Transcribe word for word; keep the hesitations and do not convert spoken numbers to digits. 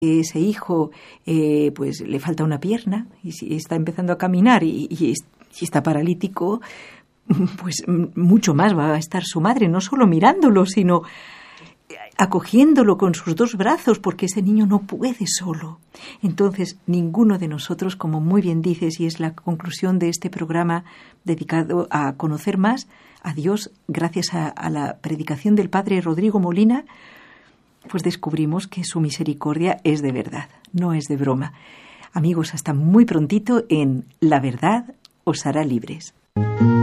ese hijo eh, pues le falta una pierna y si está empezando a caminar y, y, y está paralítico, pues mucho más va a estar su madre, no solo mirándolo, sino acogiéndolo con sus dos brazos, porque ese niño no puede solo. Entonces, ninguno de nosotros, como muy bien dices, y es la conclusión de este programa dedicado a conocer más a Dios, gracias a, a la predicación del padre Rodrigo Molina, pues descubrimos que su misericordia es de verdad, no es de broma. Amigos, hasta muy prontito en La Verdad os hará libres.